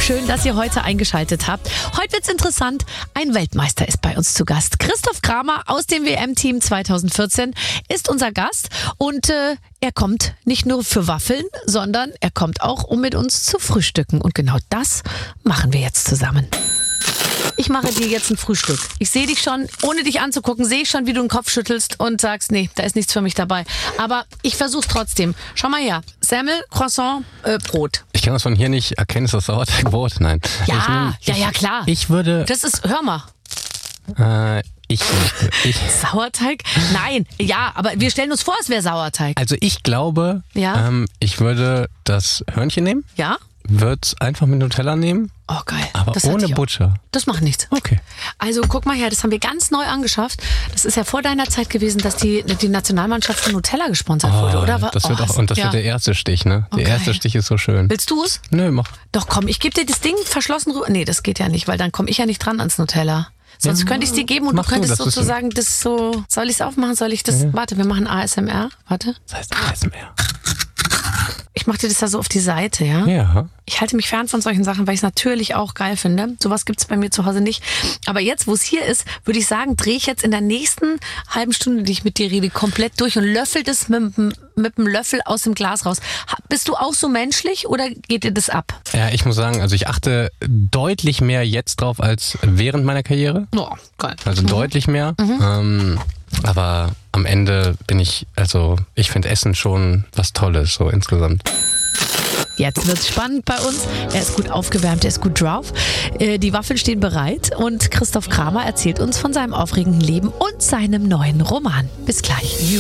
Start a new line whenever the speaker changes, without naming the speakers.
Schön, dass ihr heute eingeschaltet habt. Heute wird's interessant. Ein Weltmeister ist bei uns zu Gast. Christoph Kramer aus dem WM-Team 2014 ist unser Gast und er kommt nicht nur für Waffeln, sondern er kommt auch, um mit uns zu frühstücken. Und genau das machen wir jetzt zusammen. Ich mache dir jetzt ein Frühstück. Ich sehe dich schon, ohne dich anzugucken, sehe ich schon, wie du den Kopf schüttelst und sagst, nee, da ist nichts für mich dabei. Aber ich versuch's trotzdem. Schau mal her. Semmel, Croissant, Brot.
Ich kann das von hier nicht erkennen, ist das Sauerteigbrot? Nein.
Ja, klar.
Ich würde...
Das ist, hör mal.
Ich
Sauerteig? Nein, ja, aber wir stellen uns vor, es wäre Sauerteig.
Also ich glaube,
Ja?
ich würde das Hörnchen nehmen,
Ja?
würde es einfach mit Nutella nehmen,
Oh, geil.
aber
Das hatte
ohne
ich auch.
Butter.
Das macht nichts.
Okay.
Also guck mal her, das haben wir ganz neu angeschafft. Das ist ja vor deiner Zeit gewesen, dass die Nationalmannschaft von Nutella gesponsert wurde, oder?
Das wird auch, und das wird der erste Stich, ne? Der
Okay.
erste Stich ist so schön.
Willst du es?
Nö, mach.
Doch, komm, ich gebe dir das Ding verschlossen rüber. Nee, das geht ja nicht, weil dann komme ich ja nicht dran ans Nutella. Sonst könnte ich es dir geben und
mach
du
du,
könntest
das ist
sozusagen das so... Soll ich es aufmachen? Soll ich das... Warte, wir machen ASMR. Warte.
Das heißt ASMR.
Ich mache dir das da so auf die Seite, ja?
Ja.
Ich halte mich fern von solchen Sachen, weil ich es natürlich auch geil finde. Sowas gibt's bei mir zu Hause nicht. Aber jetzt, wo es hier ist, würde ich sagen, drehe ich jetzt in der nächsten halben Stunde, die ich mit dir rede, komplett durch und löffel das mit dem Löffel aus dem Glas raus. Bist du auch so menschlich oder geht dir das ab?
Ja, ich muss sagen, also ich achte deutlich mehr jetzt drauf als während meiner Karriere.
Oh, geil.
Also deutlich mehr. Aber am Ende ich finde Essen schon was Tolles, so insgesamt.
Jetzt wird's spannend bei uns. Er ist gut aufgewärmt, er ist gut drauf. Die Waffeln stehen bereit und Christoph Kramer erzählt uns von seinem aufregenden Leben und seinem neuen Roman. Bis gleich.